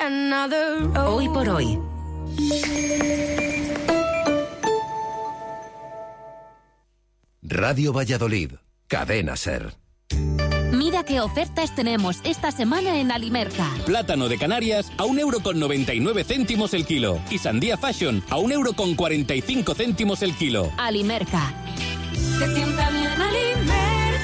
Hoy por hoy. Radio Valladolid, Cadena SER. Mira qué ofertas tenemos esta semana en Alimerca. Plátano de Canarias a 1,99 € el kilo. Y sandía Fashion a 1,45 € el kilo. Alimerca. Se sienta bien Alimerca.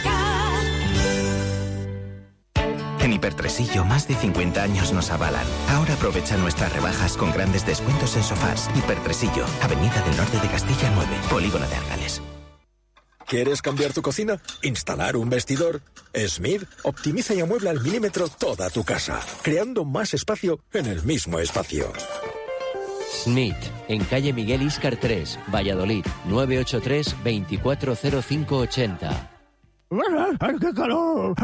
En Hipertresillo, más de 50 años nos avalan. Ahora aprovecha nuestras rebajas con grandes descuentos en sofás. Hipertresillo, Avenida del Norte de Castilla 9, Polígono de Argales. ¿Quieres cambiar tu cocina? ¿Instalar un vestidor? Smith optimiza y amuebla al milímetro toda tu casa, creando más espacio en el mismo espacio. Smith, en calle Miguel Íscar 3, Valladolid, 983 240580. ¡Qué calor!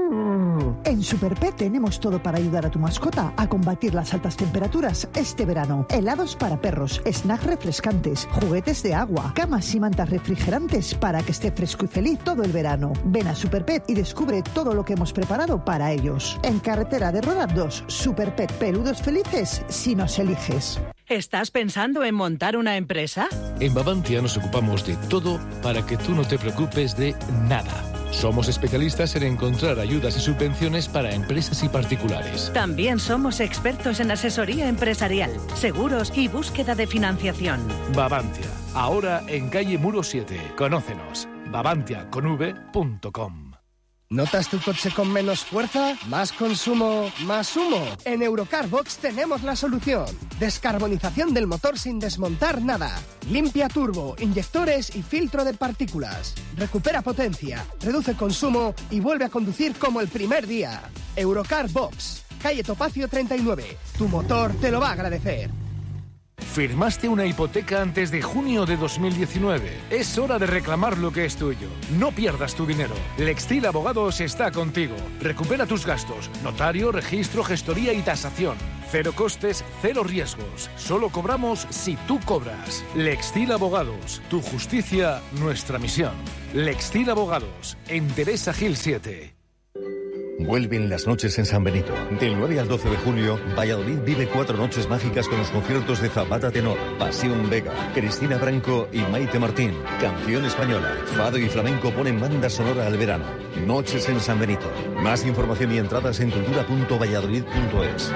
En Superpet tenemos todo para ayudar a tu mascota a combatir las altas temperaturas este verano. Helados para perros, snacks refrescantes, juguetes de agua, camas y mantas refrigerantes para que esté fresco y feliz todo el verano. Ven a Superpet y descubre todo lo que hemos preparado para ellos. En Carretera de Roda 2, Superpet, peludos felices si nos eliges. ¿Estás pensando en montar una empresa? En Babantia nos ocupamos de todo para que tú no te preocupes de nada. Somos especialistas en encontrar ayudas y subvenciones para empresas y particulares. También somos expertos en asesoría empresarial, seguros y búsqueda de financiación. Babantia, ahora en calle Muro 7. Conócenos. babantiaconv.com. ¿Notas tu coche con menos fuerza? ¿Más consumo? ¿Más humo? En Eurocarbox tenemos la solución. Descarbonización del motor sin desmontar nada. Limpia turbo, inyectores y filtro de partículas. Recupera potencia, reduce consumo y vuelve a conducir como el primer día. Eurocarbox, calle Topacio 39. Tu motor te lo va a agradecer. ¿Firmaste una hipoteca antes de junio de 2019? Es hora de reclamar lo que es tuyo. No pierdas tu dinero. Lextil Abogados está contigo. Recupera tus gastos. Notario, registro, gestoría y tasación. Cero costes, cero riesgos. Solo cobramos si tú cobras. Lextil Abogados. Tu justicia, nuestra misión. Lextil Abogados. En Teresa Gil 7. Vuelven las noches en San Benito. Del 9 al 12 de julio, Valladolid vive 4 noches mágicas con los conciertos de Zapata Tenor, Pasión Vega, Cristina Branco y Maite Martín. Canción española, fado y flamenco ponen banda sonora al verano. Noches en San Benito. Más información y entradas en cultura.valladolid.es.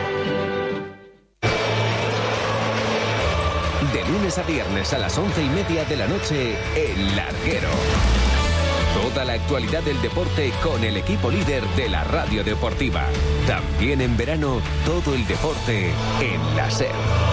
De lunes a viernes a las 11:30 de la noche, El Larguero. Toda la actualidad del deporte con el equipo líder de la radio deportiva. También en verano, todo el deporte en la SER.